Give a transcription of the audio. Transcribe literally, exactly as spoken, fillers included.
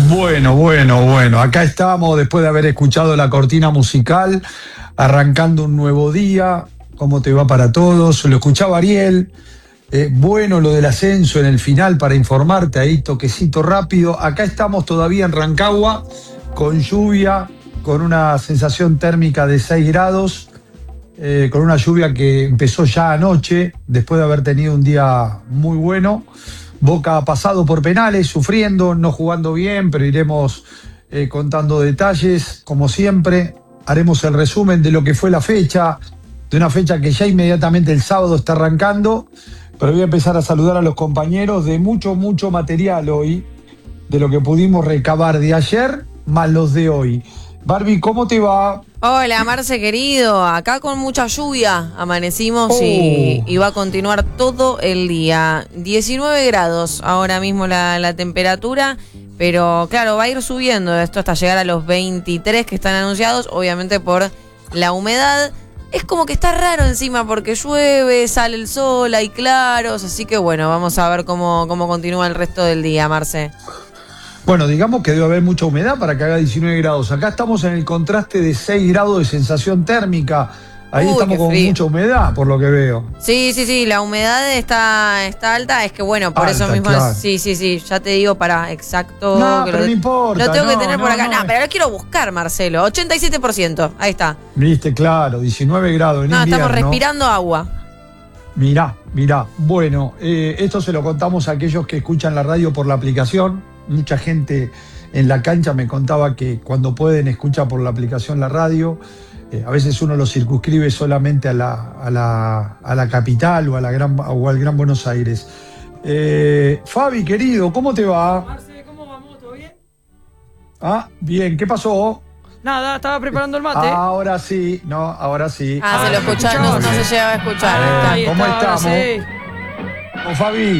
Bueno, bueno, bueno. Acá estamos después de haber escuchado la cortina musical, arrancando un nuevo día. ¿Cómo te va para todos? Lo escuchaba Ariel. Eh, bueno, lo del ascenso en el final para informarte ahí, toquecito rápido. Acá estamos todavía en Rancagua, con lluvia, con una sensación térmica de seis grados, eh, con una lluvia que empezó ya anoche, después de haber tenido un día muy bueno. Boca ha pasado por penales, sufriendo, no jugando bien, pero iremos eh, contando detalles, como siempre. Haremos el resumen de lo que fue la fecha, de una fecha que ya inmediatamente el sábado está arrancando, pero voy a empezar a saludar a los compañeros de mucho, mucho material hoy, de lo que pudimos recabar de ayer, más los de hoy. Barbie, ¿cómo te va? Hola, Marce querido, acá con mucha lluvia amanecimos Oh. y, y va a continuar todo el día. diecinueve grados ahora mismo la, la temperatura, pero claro, va a ir subiendo esto hasta llegar a los veintitrés que están anunciados, obviamente por la humedad. Es como que está raro encima porque llueve, sale el sol, hay claros, así que bueno, vamos a ver cómo, cómo continúa el resto del día, Marce. Bueno, digamos que debe haber mucha humedad para que haga diecinueve grados. Acá estamos en el contraste de seis grados de sensación térmica. Ahí Uy, estamos qué con frío. mucha humedad, por lo que veo. Sí, sí, sí, la humedad está, está alta, es que bueno, por Alta, eso mismo, claro. es- sí, sí, sí, ya te digo para exacto. No, que pero lo, no importa, Lo tengo que no, tener por no, acá, no. no, pero lo quiero buscar, Marcelo, ochenta y siete por ciento, ahí está. Viste, claro, diecinueve grados en No, invierno. estamos respirando agua. Mirá, mirá. Bueno, eh, esto se lo contamos a aquellos que escuchan la radio por la aplicación. Mucha gente en la cancha me contaba que cuando pueden escucha por la aplicación la radio. Eh, a veces uno lo circunscribe solamente a la, a la, a la capital o, a la gran, o al Gran Buenos Aires. Eh, Fabi, querido, ¿cómo te va? Marce, ¿cómo vamos? ¿Todo bien? Ah, bien, ¿qué pasó? Nada, estaba preparando el mate. Ahora sí, no, ahora sí. Ah, Ah, se lo ¿me escuchaba, no, no escuchabas? se llegaba a escuchar. Ah, ahí está. ¿cómo ahora estamos? sí. Oh, Fabi.